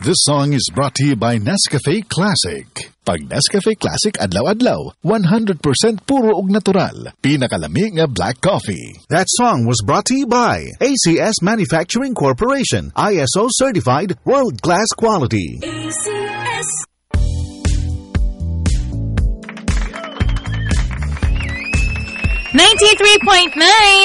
This song is brought to you by Nescafe Classic. Pag Nescafe Classic adlaw-adlaw, 100% puro ug natural. Pinakalami nga black coffee. That song was brought to you by ACS Manufacturing Corporation, ISO certified world-class quality. ACS. .9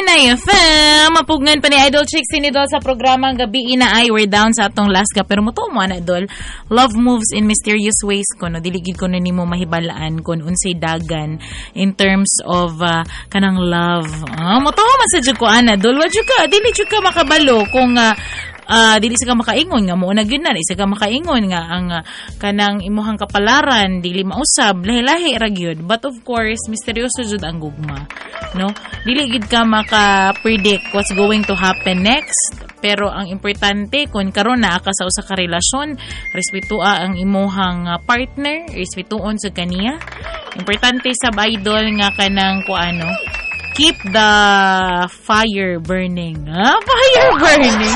FM. Mapugnan pa ni Idol Chicks Idol sa programang Gabi na ay we're down sa atong last ka. Pero muto mo na Idol. Love moves in mysterious ways ko. No? Diligid ko na nimo mahibalaan kung unsay dagan in terms of kanang love. Muto mo sa ko ana Idol. Wadyo ka. Dili ka makabalo kung dili sa ka makaingon nga mo na gyud na isa ka makaingon nga ang kanang imuhang kapalaran dili mausab lahi-lahi ra gyud, but of course misteryoso jud ang gugma, no? Dili gid ka maka-predict what's going to happen next, pero ang importante kung karon naa ka sa usa ka relasyon, respetuha ang imuhang partner, respetuon sa kaniya. Importante sa Idol nga kanang kuano, keep the fire burning. Fire burning.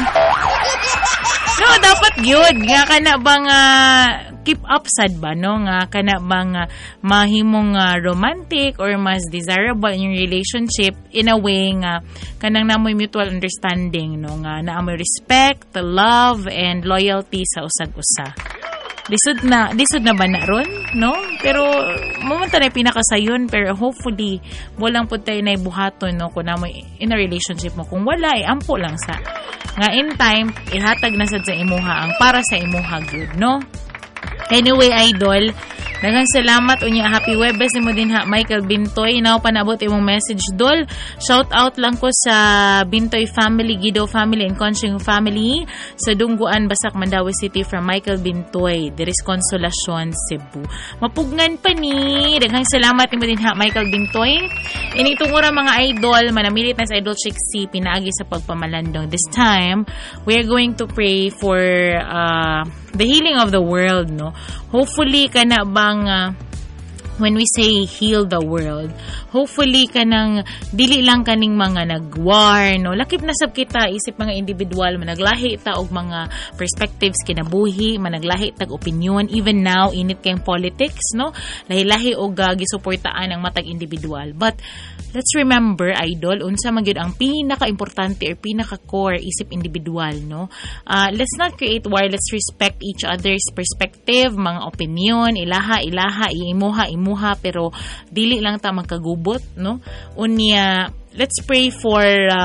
No, dapat yun. Nga ka na bang keep up sad ba, no? Nga ka na bang mahimong romantic or mas desirable in your relationship in a way nga kanang namoy mutual understanding, no? Nga naamoy respect, love, and loyalty sa usag-usa. Lisod na ba na ron, no? Pero momenta na pinakasayon, pero hopefully walang po tayo na ibuhaton, no? Kung namoy in a relationship mo, kung wala ampo lang sa nga in time ihatag na sad sa imuha ang para sa imuha good, no? Anyway, Idol, daghang salamat unya. Happy Webes nimo din ha, Michael Bintoy. Now panabot imong message Dol. Shout out lang ko sa Bintoy family, Guido family, and Conching family sa Dungguan, Basak, Mandawi City from Michael Bintoy. There is Consolacion, Cebu. Mapugnan pa ni. Daghang salamat nimo din ha, Michael Bintoy. Initong ora mga Idol, manamilit na sa Idol Chick C pinaagi sa pagpamalandong. This time, we are going to pray for the healing of the world, no? Hopefully kana bang when we say heal the world, hopefully kanang dili lang kaning mga nagwar, no? Lakip na sab kita isip mga individual, managlahi ta og mga perspectives kinabuhi, managlahi tag opinion. Even now init kayong politics, no? Lahi-lahi og gisuportaan ang matag individual. But let's remember, Idol, unsa man gyud ang pinaka-importante or pinaka-core isip individual, no? Let's not create war. Let's respect each other's perspective, mga opinion, ilaha, imuha, pero dili lang ta magkagubot, no? Unya, let's pray for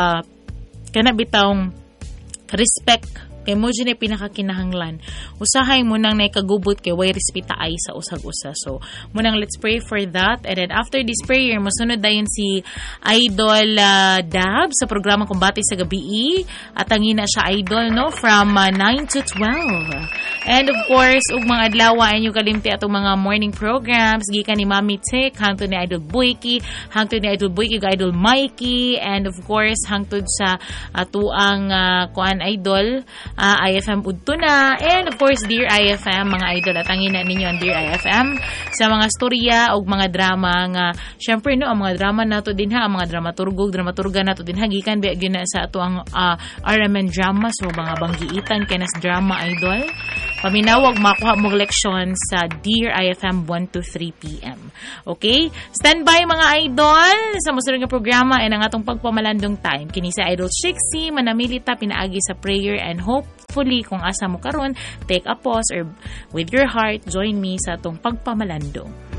kana bitawng respect. Kay mo dyan ay pinakakinahanglan. Usahay mo nang naikagubot kay way respeta ay sa usag-usa. So, munang let's pray for that. And then after this prayer, masunod dayon si Idol Dab sa programa Kumbati sa Gabi. At angina siya Idol, no? From 9 to 12. And of course, ug mga adlaw inyo kalimti atong mga morning programs. Gikan ni Mami Tik, hangtod ni Idol Boyki, hangtod ni Idol Boyki, Idol Mikey, and of course, hangtod sa atuang kuan Idol, IFM Udtuna, and of course Dear IFM, mga Idol, at angina ninyo ang Dear IFM sa mga storya o mga drama nga syempre, no, ang mga drama nato din ha, ang mga dramaturga nato din ha, gikan biya gyud na sa ato ang RMN drama. So mga banggiitan kanas drama, Idol, paminawag makuha mo leksyon sa Dear IFM 1 to 3 PM. Okay? Stand by mga Idol sa mosunod nga programa and ang atong pagpamalandong time kini sa Idol Chixie manamilita pinaagi sa prayer, and hopefully kung asa mo karon, take a pause or with your heart join me sa atong pagpamalandong.